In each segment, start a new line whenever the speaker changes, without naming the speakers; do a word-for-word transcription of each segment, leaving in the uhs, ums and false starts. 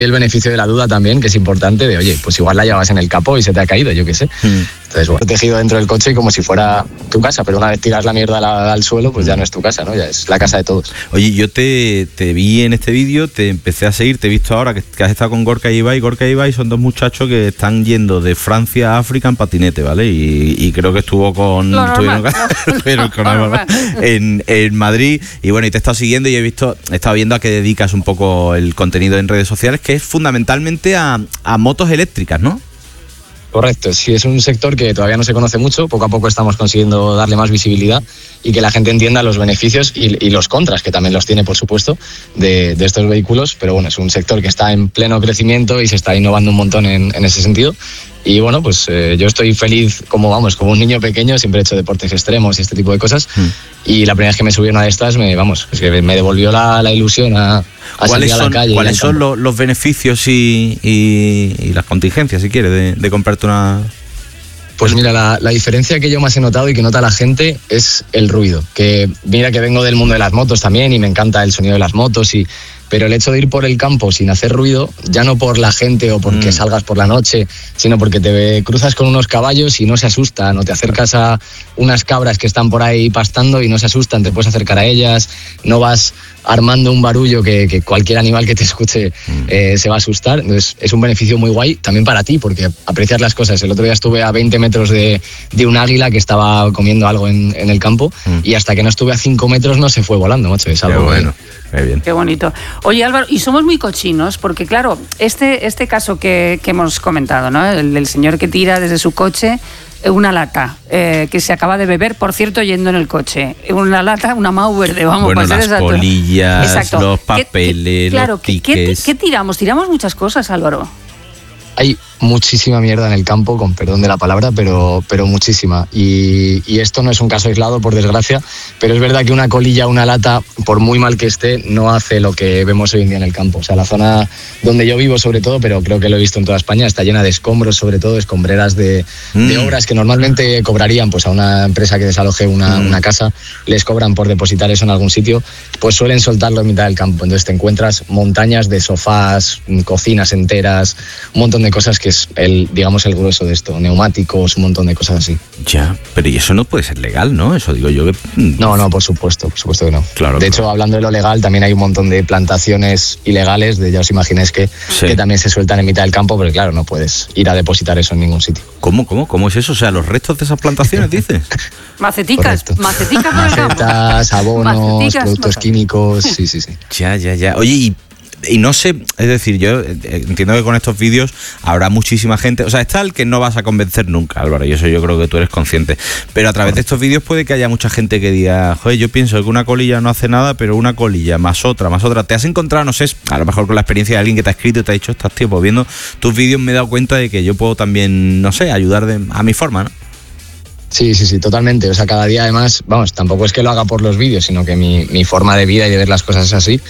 el beneficio de la duda también, que es importante, de oye, pues igual la llevas en el capó y se te ha caído, yo qué sé. Mm. Entonces, bueno, protegido dentro del coche y como si fuera tu casa, pero una vez tiras la mierda al, al suelo, pues ya no es tu casa, ¿no? Ya es la casa de todos.
Oye, yo te, te vi en este vídeo, te empecé a seguir, te he visto ahora que, que has estado con Gorka y Ibai. Gorka y Ibai son dos muchachos que están yendo de Francia a África en patinete, ¿vale? Y, y creo que estuvo con,
normal,
estuvieron, con normal, en, en Madrid. Y bueno, y te he estado siguiendo y he visto, he estado viendo a qué dedicas un poco el contenido en redes sociales, que es fundamentalmente a, a motos eléctricas, ¿no?
Correcto, sí, es un sector que todavía no se conoce mucho, poco a poco estamos consiguiendo darle más visibilidad y que la gente entienda los beneficios y, y los contras, que también los tiene, por supuesto, de, de estos vehículos, pero bueno, es un sector que está en pleno crecimiento y se está innovando un montón en, en ese sentido. Y bueno, pues eh, yo estoy feliz como, vamos, como un niño pequeño, siempre he hecho deportes extremos y este tipo de cosas. Mm. Y la primera vez que me subí a una de estas, me, vamos, es que me devolvió la, la ilusión a, a salir a la
son,
calle.
¿Cuáles son los, los beneficios y, y, y las contingencias, si quieres, de, de comprarte una...?
Pues mira, la, la diferencia que yo más he notado y que nota la gente es el ruido. Que mira que vengo del mundo de las motos también y me encanta el sonido de las motos y... Pero el hecho de ir por el campo sin hacer ruido, ya no por la gente o porque mm. salgas por la noche, sino porque te cruzas con unos caballos y no se asustan, o te acercas a unas cabras que están por ahí pastando y no se asustan, te puedes acercar a ellas, no vas armando un barullo que, que cualquier animal que te escuche mm. eh, se va a asustar. Entonces es un beneficio muy guay también para ti, porque aprecias las cosas. El otro día estuve a veinte metros de, de un águila que estaba comiendo algo en, en el campo mm. y hasta que no estuve a cinco metros no se fue volando, macho. Es algo
bueno. Muy bien.
Qué bonito. Oye, Álvaro, y somos muy cochinos, porque claro, este, este caso que, que hemos comentado, ¿no? El del señor que tira desde su coche una lata eh, que se acaba de beber, por cierto, yendo en el coche. Una lata, una Mau verde, vamos.
Bueno,
para
las
ser
polillas, exacto. Los papeles, ¿Qué, qué, claro, los tickets.
¿qué, ¿Qué tiramos? Tiramos muchas cosas, Álvaro.
Hay muchísima mierda en el campo, con perdón de la palabra, pero, pero muchísima. Y, y esto no es un caso aislado, por desgracia, pero es verdad que una colilla, una lata, por muy mal que esté, no hace lo que vemos hoy en día en el campo. O sea, la zona donde yo vivo, sobre todo, pero creo que lo he visto en toda España, está llena de escombros, sobre todo escombreras de, mm. de obras que normalmente cobrarían pues a una empresa que desaloje una, mm. una casa, les cobran por depositar eso en algún sitio, pues suelen soltarlo en mitad del campo. Entonces te encuentras montañas de sofás, cocinas enteras, un montón de cosas que es el, digamos, el grueso de esto, neumáticos, un montón de cosas así.
Ya, pero y eso no puede ser legal, ¿no? Eso digo yo que...
No, no, por supuesto, por supuesto que no.
Claro,
de
claro.
hecho, hablando de lo legal, también hay un montón de plantaciones ilegales, de ya os imagináis que, sí. que también se sueltan en mitad del campo, pero claro, no puedes ir a depositar eso en ningún sitio.
¿Cómo, cómo, cómo es eso? O sea, los restos de esas plantaciones, dices.
Maceticas,
Correcto.
maceticas por el campo.
Macetas, abonos,
Maceticas,
productos
macetas.
químicos, sí, sí, sí.
Ya, ya, ya. Oye, y... Y no sé, es decir, yo entiendo que con estos vídeos habrá muchísima gente, o sea, está el que no vas a convencer nunca, Álvaro, y eso yo creo que tú eres consciente, pero a través de estos vídeos puede que haya mucha gente que diga, joder, yo pienso que una colilla no hace nada, pero una colilla más otra, más otra, te has encontrado, no sé, a lo mejor con la experiencia de alguien que te ha escrito y te ha dicho, estás tío, pues viendo tus vídeos me he dado cuenta de que yo puedo también, no sé, ayudar de, a mi forma, ¿no?
Sí, sí, sí, totalmente. O sea, cada día además, vamos, tampoco es que lo haga por los vídeos, sino que mi, mi forma de vida y de ver las cosas es así.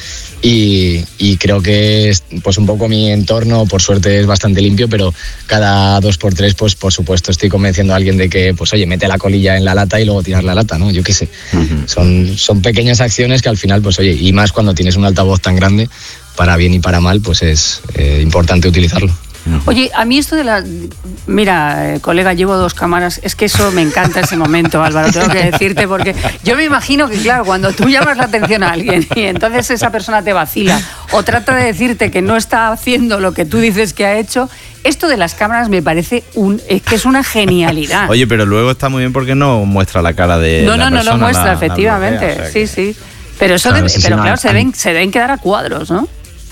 Y, y creo que pues un poco mi entorno, por suerte, es bastante limpio, pero cada dos por tres, pues por supuesto estoy convenciendo a alguien de que, pues oye, mete la colilla en la lata y luego tiras la lata, ¿no? Yo qué sé. Uh-huh. Son, son pequeñas acciones que al final, pues oye, y más cuando tienes un altavoz tan grande, para bien y para mal, pues es eh, importante utilizarlo.
Oye, a mí esto de la... Mira, eh, colega, llevo dos cámaras. Es que eso me encanta ese momento, Álvaro, tengo que decirte, porque yo me imagino que, claro, cuando tú llamas la atención a alguien y entonces esa persona te vacila o trata de decirte que no está haciendo lo que tú dices que ha hecho, esto de las cámaras me parece un, es que es una genialidad.
Oye, pero luego está muy bien porque no muestra la cara de
no,
la
no,
persona.
No, no lo muestra,
la,
efectivamente.
La bloquea, o sea
sí,
que...
sí. Pero, eso
claro,
de,
sí,
pero
sí,
claro,
no,
se, ven, se deben quedar a cuadros, ¿no?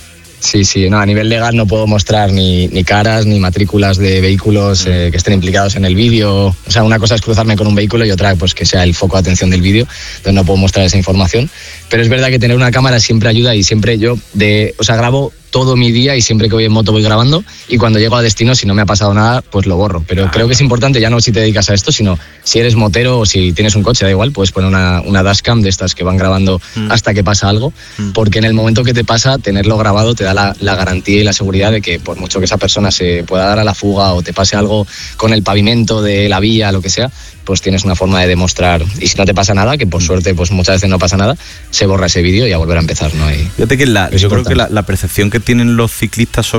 Sí, sí, no, a nivel legal no puedo mostrar ni, ni caras ni matrículas de vehículos eh, que estén implicados en el vídeo. O sea, una cosa es cruzarme con un vehículo y otra pues que sea el foco de atención del vídeo, entonces no puedo mostrar esa información. Pero es verdad que tener una cámara siempre ayuda y siempre yo, de, o sea, grabo todo mi día y siempre que voy en moto voy grabando y cuando llego a destino, si no me ha pasado nada, pues lo borro. Pero ah, creo que es importante, ya no si te dedicas a esto, sino si eres motero o si tienes un coche, da igual, puedes poner una, una dashcam de estas que van grabando mm. hasta que pasa algo, mm. porque en el momento que te pasa, tenerlo grabado te da la, la garantía y la seguridad de que por mucho que esa persona se pueda dar a la fuga o te pase algo con el pavimento de la vía, lo que sea, pues tienes una forma de demostrar. Y si no te pasa nada, que por suerte pues muchas veces no pasa nada, se borra ese vídeo y a volver a empezar, ¿no? Y
fíjate que la, yo creo que la, la percepción que que tienen los ciclistas